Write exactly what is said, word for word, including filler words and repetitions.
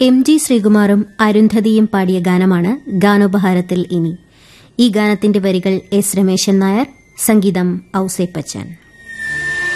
M G ശ്രീകുമാറും അരുന്ധതിയും പാടിയ ഗാനമാണ് ഗാനോപഹാരത്തിൽ ഇനി. ഈ ഗാനത്തിന്റെ വരികൾ എസ് രമേശൻ നായർ, സംഗീതം ഔസേപ്പച്ചൻ.